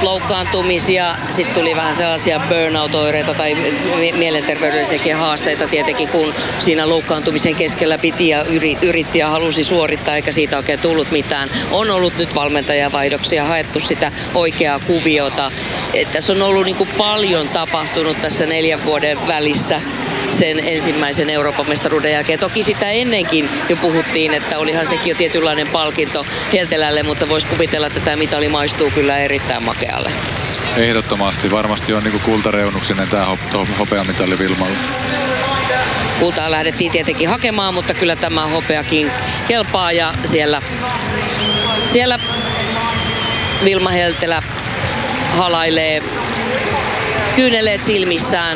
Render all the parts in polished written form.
loukkaantumisia, sitten tuli vähän sellaisia burnout-oireita tai mielenterveydellisiäkin haasteita tietenkin, kun siinä loukkaantumisen keskellä piti ja yritti ja halusi suorittaa, eikä siitä oikein tullut mitään. On ollut nyt valmentajavaihdoksia, haettu sitä oikeaa kuviota. Tässä on ollut niin kuin paljon tapahtunut tässä 4 vuoden välissä sen ensimmäisen Euroopan mestaruuden jälkeen. Toki sitä ennenkin jo puhuttiin, että olihan sekin jo tietynlainen palkinto Heltelälle, mutta voisi kuvitella, että tämä mitali maistuu kyllä erittäin makealle. Ehdottomasti. Varmasti on niin kuin kultareunuksinen tämä hopeamitali Vilmalle. Kultaa lähdettiin tietenkin hakemaan, mutta kyllä tämä hopeakin kelpaa ja siellä Vilma Heltelä halailee kyyneleet silmissään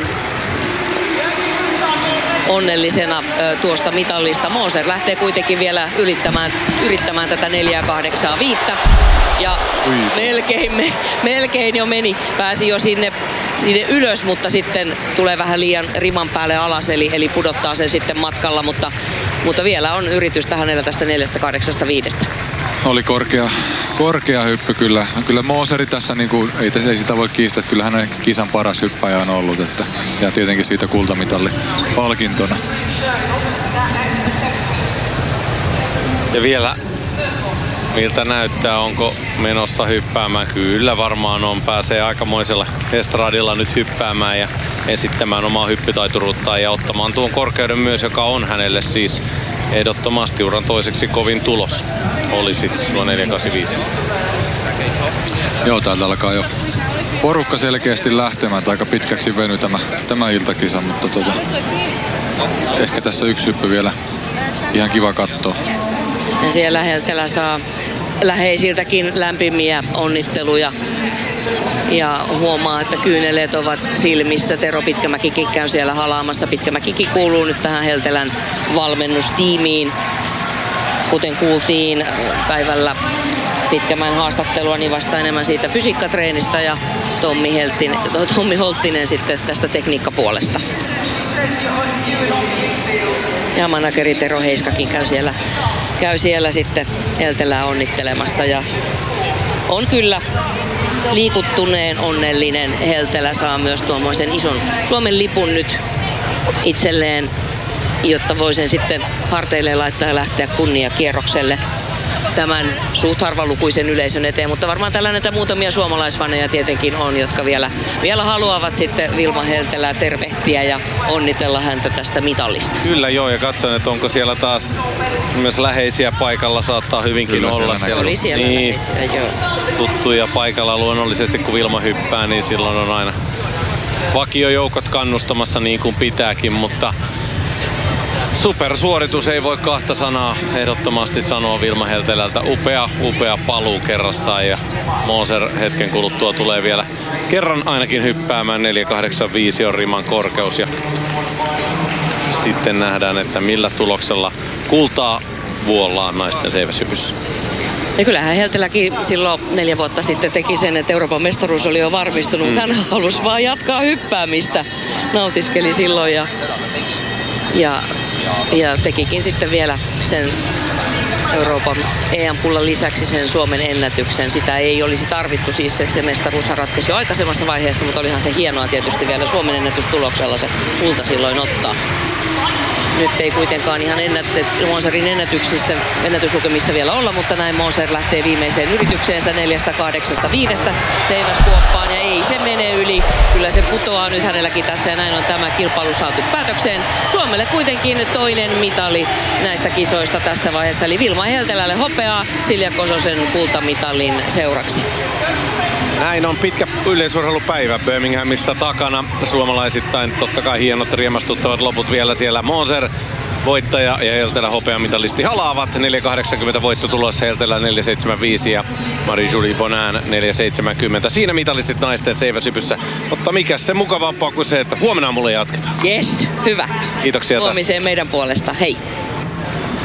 onnellisena tuosta mitallista. Moser lähtee kuitenkin vielä yrittämään tätä 4.85 ja melkein jo meni. Pääsi jo sinne ylös, mutta sitten tulee vähän liian riman päälle alas, eli pudottaa sen sitten matkalla, mutta vielä on yritystä hänellä tästä 4.85. Oli korkea hyppy kyllä. Kyllä Moseri tässä niinku, ei sitä voi kiistää, että kyllä hänen kisan paras hyppäjä on ollut. Ja tietenkin siitä kultamitalli palkintona. Ja vielä miltä näyttää, onko menossa hyppäämään? Kyllä varmaan on. Pääsee aikamoisella estradilla nyt hyppäämään ja esittämään omaa hyppytaituruuttaan ja ottamaan tuon korkeuden myös, joka on hänelle siis ehdottomasti uran toiseksi kovin tulos olisi tuo 4.85. Joo, täältä alkaa jo porukka selkeästi lähtemään. Aika pitkäksi veny tämä iltakisa, mutta ehkä tässä yksi hyppy vielä ihan kiva katsoa. Ja siellä Heltelä saa läheisiltäkin lämpimiä onnitteluja. Ja huomaa, että kyyneleet ovat silmissä. Tero Pitkämäkikin käy siellä halaamassa. Pitkämäkikin kuuluu nyt tähän Heltelän valmennustiimiin. Kuten kuultiin päivällä Pitkämäen haastattelua, niin vasta enemmän siitä fysiikkatreenistä ja Tommi Holttinen sitten tästä tekniikkapuolesta. Ja manageri Tero Heiskakin käy siellä sitten Heltelää onnittelemassa ja on kyllä liikuttuneen onnellinen. Heltelä saa myös tuommoisen ison Suomen lipun nyt itselleen, jotta voi sen sitten harteille laittaa ja lähteä kunniakierrokselle tämän suht harvalukuisen yleisön eteen, mutta varmaan tällä näitä muutamia suomalaisfaneja tietenkin on, jotka vielä haluavat sitten Vilma Heltelää tervehtiä ja onnitella häntä tästä mitallista. Kyllä joo, ja katson, että onko siellä taas myös läheisiä paikalla, saattaa hyvinkin kyllä olla. Siellä oli siellä niin, läheisiä, joo. Tuttuja paikalla luonnollisesti, kun Vilma hyppää, niin silloin on aina vakiojoukot kannustamassa niin kuin pitääkin, mutta supersuoritus, ei voi kahta sanaa ehdottomasti sanoa Vilma Heltelältä. Upea paluu kerrassaan ja Moser hetken kuluttua tulee vielä kerran ainakin hyppäämään. 4.85 on riman korkeus ja sitten nähdään, että millä tuloksella kultaa vuollaan naisten seiväshypyssä. Ja kyllähän Helteläkin silloin 4 vuotta sitten teki sen, että Euroopan mestaruus oli jo varmistunut. Hän halusi vaan jatkaa hyppäämistä. Nautiskeli silloin ja tekikin sitten vielä sen Euroopan EM-pullan lisäksi sen Suomen ennätyksen. Sitä ei olisi tarvittu siis, että se mestaruushan ratkesi jo aikaisemmassa vaiheessa, mutta olihan se hienoa tietysti vielä Suomen ennätystuloksella se kulta silloin ottaa. Nyt ei kuitenkaan ihan Moserin ennätyslukemissa vielä olla, mutta näin Moser lähtee viimeiseen yritykseensä 4.85 seiväskuoppaan ja ei se mene yli. Kyllä se putoaa nyt hänelläkin tässä ja näin on tämä kilpailu saatu päätökseen. Suomelle kuitenkin toinen mitali näistä kisoista tässä vaiheessa, eli Vilma Heltelälle hopeaa Silja Kososen kultamitalin seuraksi. Näin on pitkä yleisurheilupäivä Birminghamissa takana. Suomalaisittain totta kai hienot riemastuttavat loput vielä siellä. Moser voittaja ja Heltelä hopeamitalisti halaavat. 4.80 voitto tulossa, Heltelä 4.75 ja Marie-Julie Bonin 4.70. Siinä mitalistit naisten seiväshypyssä. Mutta mikä se mukavampaa kuin se, että huomenna mulle jatketaan. Yes, hyvä. Kiitoksia huomiseen tästä meidän puolesta. Hei.